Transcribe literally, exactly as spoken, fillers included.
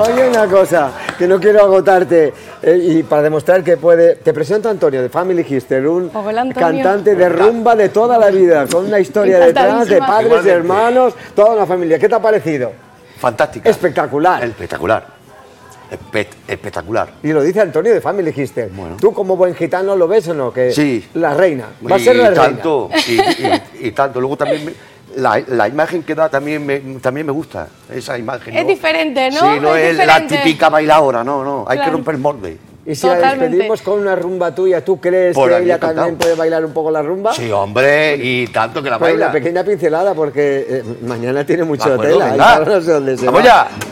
Oye, una cosa, que no quiero agotarte, eh, y para demostrar que puede... Te presento a Antonio, de Family History, un Hola, Antonio. cantante de rumba de toda la vida, con una historia detrás de padres, Igualmente. de hermanos, toda una familia. ¿Qué te ha parecido? Fantástica. Espectacular. Espectacular. Espe- espectacular. Y lo dice Antonio de Family History. Bueno. ¿Tú como buen gitano lo ves o no? Que Sí. La reina. Va a Y ser la reina. tanto, y, y- y tanto. Luego también me- la, la imagen que da también me, también me gusta. Esa imagen. Es ¿no? diferente, ¿no? Sí, no Es es, la diferente. típica bailadora, no, no. Hay que Claro. romper el molde. Y si la Totalmente. despedimos con una rumba tuya, ¿tú crees Por que ahí ella encantado. también puede bailar un poco la rumba? Sí, hombre, y tanto que la Pero baila. una pequeña pincelada, porque eh, mañana tiene mucho De acuerdo, tela. venga. y ahora no sé dónde se ¡Vamos va. ya!